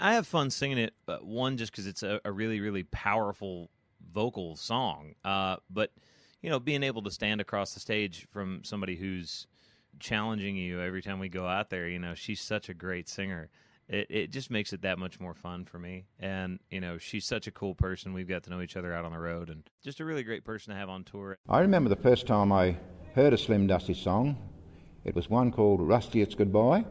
I have fun singing it. One, just because it's a really, really powerful vocal song. But being able to stand across the stage from somebody who's challenging you every time we go out there. She's such a great singer. It just makes it that much more fun for me. And she's such a cool person. We've got to know each other out on the road, and just a really great person to have on tour. I remember the first time I heard a Slim Dusty song. It was one called Rusty It's Goodbye.